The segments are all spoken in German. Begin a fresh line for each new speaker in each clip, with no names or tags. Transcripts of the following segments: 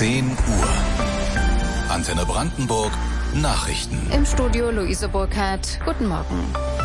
10 Uhr. Antenne Brandenburg, Nachrichten.
Im Studio Luise Burkhardt. Guten Morgen.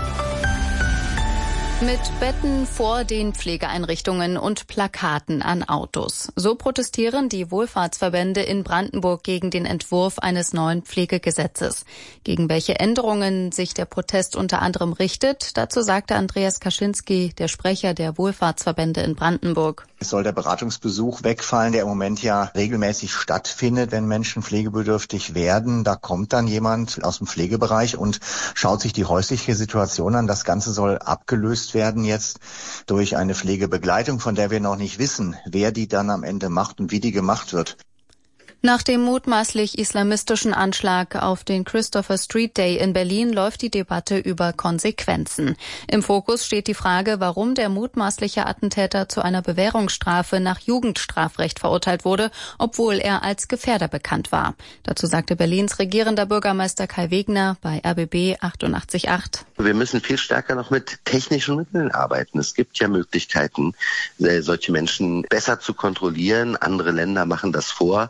Mit Betten vor den Pflegeeinrichtungen und Plakaten an Autos. So protestieren die Wohlfahrtsverbände in Brandenburg gegen den Entwurf eines neuen Pflegegesetzes. Gegen welche Änderungen sich der Protest unter anderem richtet, dazu sagte Andreas Kaczynski, der Sprecher der Wohlfahrtsverbände in Brandenburg.
Es soll der Beratungsbesuch wegfallen, der im Moment ja regelmäßig stattfindet, wenn Menschen pflegebedürftig werden. Da kommt dann jemand aus dem Pflegebereich und schaut sich die häusliche Situation an. Das Ganze soll abgelöst werden jetzt durch eine Pflegebegleitung, von der wir noch nicht wissen, wer die dann am Ende macht und wie die gemacht wird.
Nach dem mutmaßlich islamistischen Anschlag auf den Christopher Street Day in Berlin läuft die Debatte über Konsequenzen. Im Fokus steht die Frage, warum der mutmaßliche Attentäter zu einer Bewährungsstrafe nach Jugendstrafrecht verurteilt wurde, obwohl er als Gefährder bekannt war. Dazu sagte Berlins regierender Bürgermeister Kai Wegner bei RBB 88.8.
Wir müssen viel stärker noch mit technischen Mitteln arbeiten. Es gibt ja Möglichkeiten, solche Menschen besser zu kontrollieren. Andere Länder machen das vor.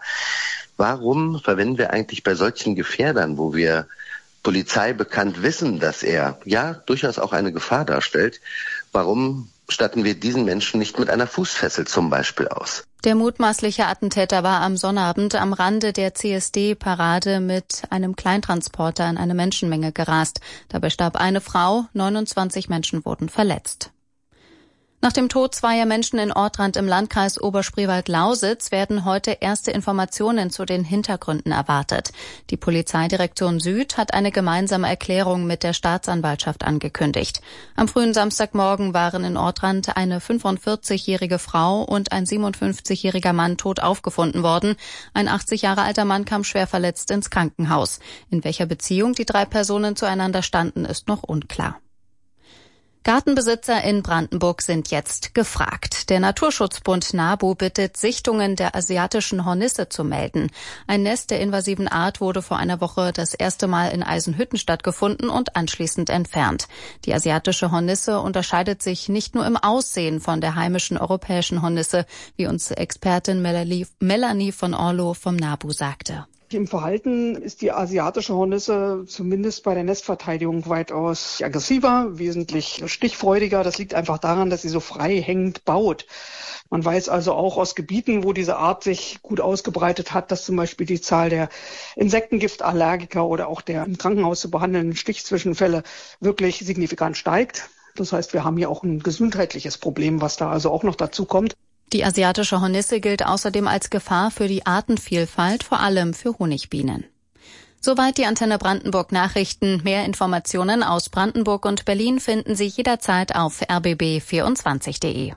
Warum verwenden wir eigentlich bei solchen Gefährdern, wo wir Polizei bekannt wissen, dass er ja durchaus auch eine Gefahr darstellt, warum statten wir diesen Menschen nicht mit einer Fußfessel zum Beispiel aus?
Der mutmaßliche Attentäter war am Sonnabend am Rande der CSD-Parade mit einem Kleintransporter in eine Menschenmenge gerast. Dabei starb eine Frau, 29 Menschen wurden verletzt. Nach dem Tod zweier Menschen in Ortrand im Landkreis Oberspreewald-Lausitz werden heute erste Informationen zu den Hintergründen erwartet. Die Polizeidirektion Süd hat eine gemeinsame Erklärung mit der Staatsanwaltschaft angekündigt. Am frühen Samstagmorgen waren in Ortrand eine 45-jährige Frau und ein 57-jähriger Mann tot aufgefunden worden. Ein 80 Jahre alter Mann kam schwer verletzt ins Krankenhaus. In welcher Beziehung die drei Personen zueinander standen, ist noch unklar. Gartenbesitzer in Brandenburg sind jetzt gefragt. Der Naturschutzbund NABU bittet, Sichtungen der asiatischen Hornisse zu melden. Ein Nest der invasiven Art wurde vor einer Woche das erste Mal in Eisenhüttenstadt gefunden und anschließend entfernt. Die asiatische Hornisse unterscheidet sich nicht nur im Aussehen von der heimischen europäischen Hornisse, wie uns Expertin Melanie von Orlow vom NABU sagte.
Im Verhalten ist die asiatische Hornisse zumindest bei der Nestverteidigung weitaus aggressiver, wesentlich stichfreudiger. Das liegt einfach daran, dass sie so frei hängend baut. Man weiß also auch aus Gebieten, wo diese Art sich gut ausgebreitet hat, dass zum Beispiel die Zahl der Insektengiftallergiker oder auch der im Krankenhaus zu behandelnden Stichzwischenfälle wirklich signifikant steigt. Das heißt, wir haben hier auch ein gesundheitliches Problem, was da also auch noch dazu kommt.
Die asiatische Hornisse gilt außerdem als Gefahr für die Artenvielfalt, vor allem für Honigbienen. Soweit die Antenne Brandenburg Nachrichten. Mehr Informationen aus Brandenburg und Berlin finden Sie jederzeit auf rbb24.de.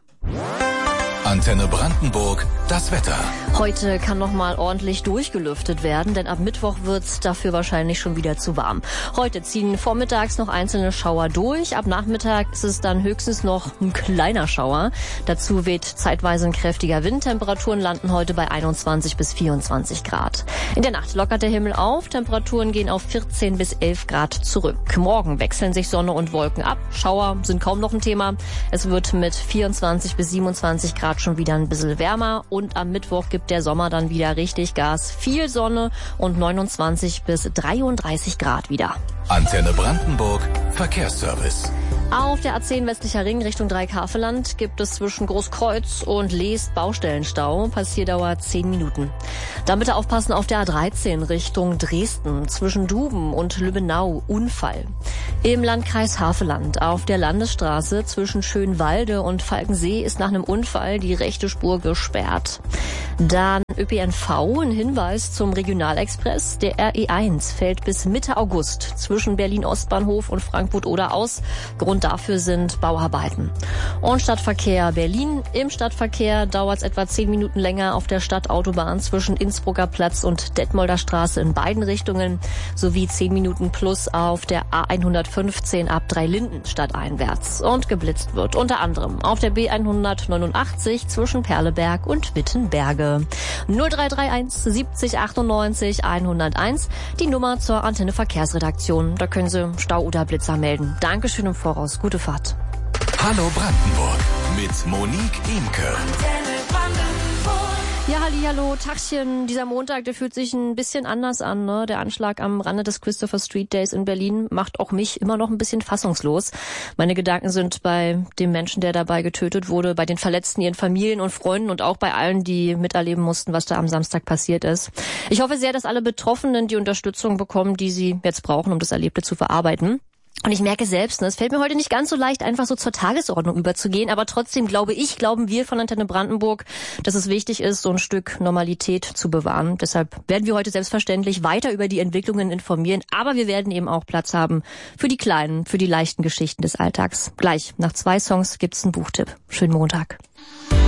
Antenne Brandenburg, das Wetter.
Heute kann noch mal ordentlich durchgelüftet werden, denn ab Mittwoch wird's dafür wahrscheinlich schon wieder zu warm. Heute ziehen vormittags noch einzelne Schauer durch. Ab Nachmittag ist es dann höchstens noch ein kleiner Schauer. Dazu weht zeitweise ein kräftiger Wind. Temperaturen landen heute bei 21 bis 24 Grad. In der Nacht lockert der Himmel auf. Temperaturen gehen auf 14 bis 11 Grad zurück. Morgen wechseln sich Sonne und Wolken ab. Schauer sind kaum noch ein Thema. Es wird mit 24 bis 27 Grad schon wieder ein bisschen wärmer und am Mittwoch gibt der Sommer dann wieder richtig Gas. Viel Sonne und 29 bis 33 Grad wieder.
Antenne Brandenburg, Verkehrsservice.
Auf der A10 westlicher Ring Richtung Dreieck-Havelland gibt es zwischen Großkreuz und Lees Baustellenstau. Passierdauer 10 Minuten. Dann bitte aufpassen auf der A13 Richtung Dresden zwischen Duben und Lübbenau. Unfall. Im Landkreis Havelland auf der Landesstraße zwischen Schönwalde und Falkensee ist nach einem Unfall die rechte Spur gesperrt. Dann ÖPNV, ein Hinweis zum Regionalexpress. Der RE1 fällt bis Mitte August zwischen Berlin-Ostbahnhof und Frankfurt-Oder aus. Grund dafür sind Bauarbeiten. Und Stadtverkehr Berlin. Im Stadtverkehr dauert es etwa 10 Minuten länger auf der Stadtautobahn zwischen Innsbrucker Platz und Detmolder Straße in beiden Richtungen sowie 10 Minuten plus auf der A115 ab Dreilinden stadteinwärts. Und geblitzt wird unter anderem auf der B189 zwischen Perleberg und Wittenberge. 0331 70 98 101, die Nummer zur Antenne Verkehrsredaktion. Da können Sie Stau oder Blitzer melden. Dankeschön im Voraus. Gute Fahrt.
Hallo Brandenburg mit Monique Imke.
Ja, hallihallo, Tagchen. Dieser Montag, der fühlt sich ein bisschen anders an, ne? Der Anschlag am Rande des Christopher Street Days in Berlin macht auch mich immer noch ein bisschen fassungslos. Meine Gedanken sind bei dem Menschen, der dabei getötet wurde, bei den Verletzten, ihren Familien und Freunden und auch bei allen, die miterleben mussten, was da am Samstag passiert ist. Ich hoffe sehr, dass alle Betroffenen die Unterstützung bekommen, die sie jetzt brauchen, um das Erlebte zu verarbeiten. Und ich merke selbst, es fällt mir heute nicht ganz so leicht, einfach so zur Tagesordnung überzugehen. Aber trotzdem glauben wir von Antenne Brandenburg, dass es wichtig ist, so ein Stück Normalität zu bewahren. Deshalb werden wir heute selbstverständlich weiter über die Entwicklungen informieren. Aber wir werden eben auch Platz haben für die kleinen, für die leichten Geschichten des Alltags. Gleich nach 2 Songs gibt's einen Buchtipp. Schönen Montag.